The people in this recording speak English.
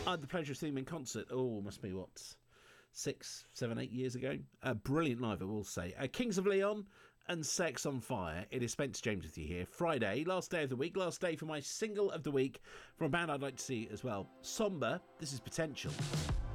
I had the pleasure of seeing them in concert. Oh, must be what, 6, 7, 8 years ago. Brilliant live, I will say. Kings of Leon and Sex on Fire. It is Spencer James with you here. Friday, last day of the week, last day for my single of the week from a band I'd like to see as well. Somber, this is Potential.